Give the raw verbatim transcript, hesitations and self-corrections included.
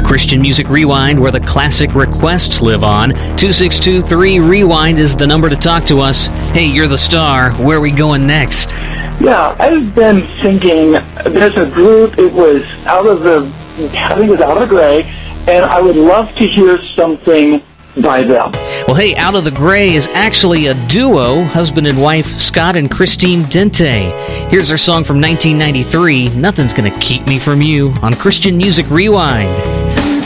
Christian Music Rewind, where the classic requests live on. two six two three rewind is the number to talk to us. Hey, you're the star. Where are we going next? Yeah, I've been thinking, there's a group, it was out of the, I think it was Out of the Gray, and I would love to hear something by them. Well, hey, Out of the Gray is actually a duo, husband and wife, Scott and Christine Dente. Here's their song from nineteen ninety-three, Nothing's Gonna Keep Me From You, on Christian Music Rewind.